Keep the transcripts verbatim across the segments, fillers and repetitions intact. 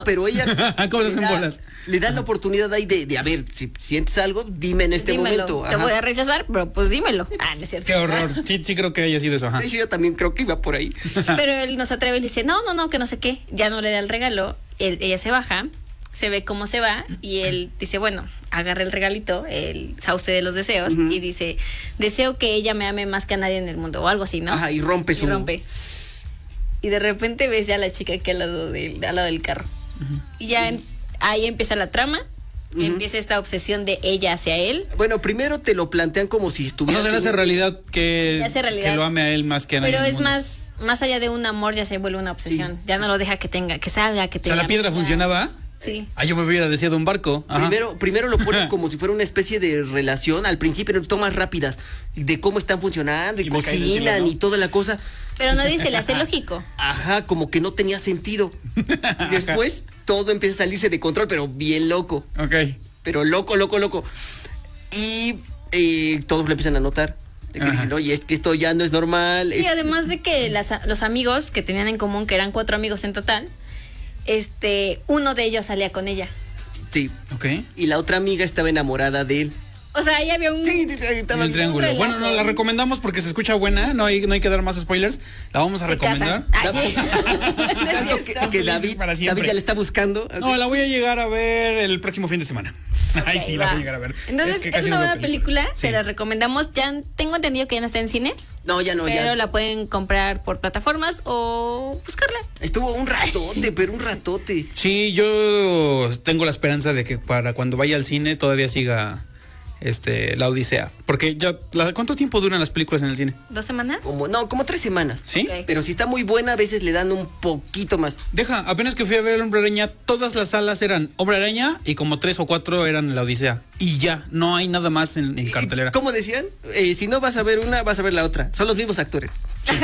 pero ella ¿Cómo se le, hacen da, bolas? le da la oportunidad ahí de, de a ver, si sientes algo, dime en este dímelo. momento. Te Ajá. voy a rechazar, pero pues dímelo. Ah, no es cierto. Qué horror. Sí, sí creo que haya sido eso, ajá. De hecho, yo también creo que iba por ahí. Pero él no se atreve y le dice, no, no, no, que no sé qué. Ya no le da el regalo. Él- ella se baja, se ve cómo se va y él dice, bueno, agarra el regalito, el sauce de los deseos, Ujú. y dice, deseo que ella me ame más que a nadie en el mundo, o algo así, ¿no? Ajá, y rompe su... Y rompe. Y de repente ves ya a la chica aquí al lado del, al lado del carro. Y ya en- ahí empieza la trama. Ujú. Empieza esta obsesión de ella hacia él. Bueno, primero te lo plantean como si O estuviera... sea, se le hace realidad que, Se hace realidad. que lo ame a él más que a nadie. Pero en el es mundo. más, más allá de un amor, ya se vuelve una obsesión. Ya no lo deja que tenga, que salga, que O sea, tenga. la piedra amigas. funcionaba. Sí. Ah, yo me hubiera deseado un barco. Ajá. Primero, primero lo ponen como si fuera una especie de relación. Al principio en tomas rápidas de cómo están funcionando y, Y me cae del cielo, cocinan ¿no? y toda la cosa. Pero nadie se le hace lógico. Ajá, como que no tenía sentido. Y después todo empieza a salirse de control, pero bien loco. Ok. Pero loco, loco, loco. Y eh, todos lo empiezan a notar. De que Ajá. dicen, oye, es que esto ya no es normal. Sí, es- además de que las- los amigos que tenían en común, que eran cuatro amigos en total, este, uno de ellos salía con ella. Sí. Ok. Y la otra amiga estaba enamorada de él. O sea, ahí había un... Sí, sí, sí, estaba El triángulo. relajo. Bueno, no la recomendamos porque se escucha buena. No hay, no hay que dar más spoilers. La vamos a Se recomendar. casan. Ay, sí. Tanto que, Son que felices David, para siempre. David ya le está buscando. así. No, la voy a llegar a ver el próximo fin de semana. Ay, Ok, sí, la va. voy a llegar a ver. Entonces, es, que casi una no veo buena película, Sí. se la recomendamos. Ya tengo entendido que ya no está en cines, No, ya no, pero ya. la pueden comprar por plataformas o buscarla. Estuvo un ratote, pero un ratote. Sí, yo tengo la esperanza de que para cuando vaya al cine todavía siga este la Odisea. Porque ya, la- ¿cuánto tiempo duran las películas en el cine? ¿Dos semanas? Como, no, como tres semanas. ¿Sí? Ok. Pero si está muy buena, a veces le dan un poquito más. Deja, apenas que fui a ver el Hombre Araña, todas las salas eran Hombre Araña y como tres o cuatro eran la Odisea. Y ya, no hay nada más en, en cartelera. ¿Cómo decían? Eh, si no vas a ver una, vas a ver la otra. Son los mismos actores.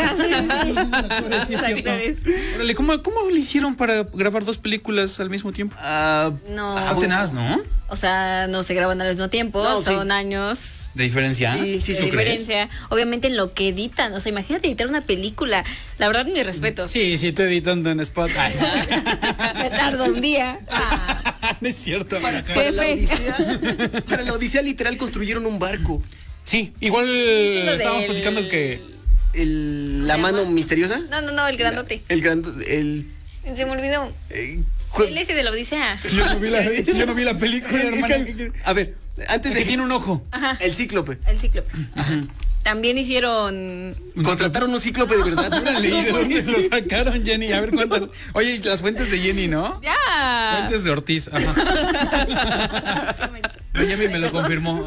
Sí, es cierto. Órale, ¿cómo, ¿cómo le hicieron para grabar dos películas al mismo tiempo? Ah, No. Ah, tenaz, ¿no? O sea, no se graban al mismo tiempo, No, son sí. años ¿De diferencia? Sí, sí, de sí. ¿Tú crees? diferencia. Obviamente en lo que editan, o sea, imagínate editar una película. La verdad, mis respetos. Sí, sí, estoy editando en Spot. Ay, Me tardo un día. Ah, no es cierto. para, Qué para la fe. Odisea, para la Odisea literal construyeron un barco. Sí, igual lo estábamos del- platicando que... El, la ¿Se mano llama? misteriosa. No, no, no, el grandote. El gran... El, Se me olvidó. eh, cu- El ese de la Odisea. Yo no vi la, yo no vi la película, Es que- hermana. ¿Qué- qué- a ver, antes de que tiene un ojo. Ajá. El cíclope. El cíclope. También hicieron. Contrataron un cíclope de verdad. Órale, ¿y de dónde lo sacaron, Jenny? A ver, cuéntanos. Oye, las fuentes de Jenny, ¿no? Ya. Fuentes de Ortiz, ajá. Jenny me lo confirmó.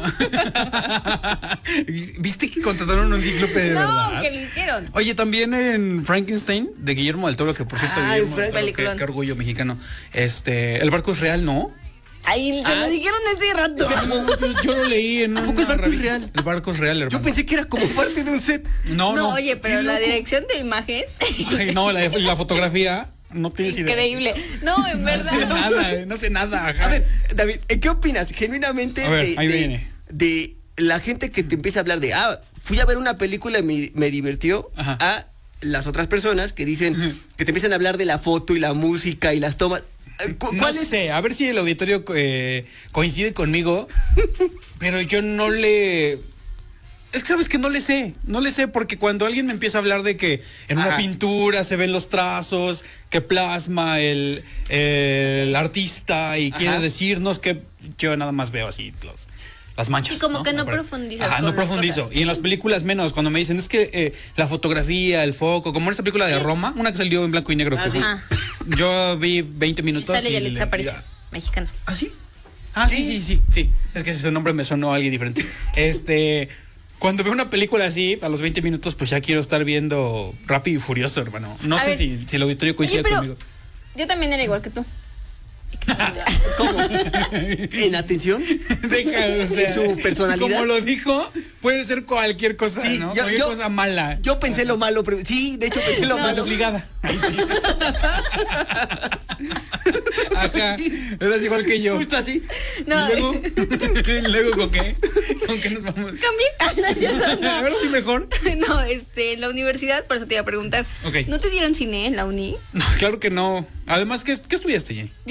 ¿Viste que contrataron un cíclope de No, verdad? que lo hicieron. Oye, también en Frankenstein, de Guillermo del Toro, que por cierto, Ah, Guillermo Frank- del Toro, qué, Peliculón. qué orgullo mexicano. Este, el barco es real, ¿no? Ahí te lo dijeron hace rato. Yo, yo lo leí en ¿A poco una el barco es revista. real? El barco es real, hermano. Yo pensé que era como parte de un set. No, No, no. oye, pero Qué la loco. dirección de imagen. Ay, no, la, la fotografía, no tienes idea. Increíble. No, en No sé verdad. nada, eh, no sé nada. Ajá. A ver, David, ¿qué opinas genuinamente A ver, de, ahí de- viene. de la gente que te empieza a hablar de, ah, fui a ver una película y me, me divirtió, Ajá. a las otras personas que dicen, que te empiezan a hablar de la foto y la música y las tomas? Eh, cu- No ¿Cuál es? sé, a ver si el auditorio eh, coincide conmigo, pero yo no le... Es que sabes que no le sé, no le sé porque cuando alguien me empieza a hablar de que en una Ajá. pintura se ven los trazos, que plasma el, el artista y Ajá. quiere decirnos que yo nada más veo así los, las manchas. Y como que no Pero- profundizas Ajá, con no las profundizo. cosas. Y en las películas menos, cuando me dicen es que eh, la fotografía, el foco, como en esta película de Roma, una que salió en blanco y negro. Ah, que sí. fue- Ah. Yo vi veinte Y minutos. sale y Yalitza le- Aparicio, ya. mexicano. ¿Ah, sí? Ah, sí, sí, sí, sí. Es que ese nombre me sonó a alguien diferente. Este, cuando veo una película así, a los veinte minutos, pues ya quiero estar viendo Rápido y Furioso, hermano. No A sé ver. si, si el auditorio Oye, coincide pero conmigo. yo también era igual que tú. ¿Cómo? ¿En atención? Deja, o sea, Su personalidad. Como lo dijo, puede ser cualquier cosa, Sí, ¿no? yo- cualquier yo- cosa mala. Yo pensé lo malo, pero- sí, de hecho pensé lo No. malo. Obligada. Ajá, Ajá, eras igual que yo. Justo así. No. ¿Y luego? ¿Y luego con qué? ¿Con qué nos vamos? ¿Cambié? Ah, no, es cierto, no. A ver si mejor. No, este, en la universidad, por eso te iba a preguntar. Ok. ¿No te dieron cine en la uni? No, claro que no. Además, ¿qué, qué estudiaste, Jenny?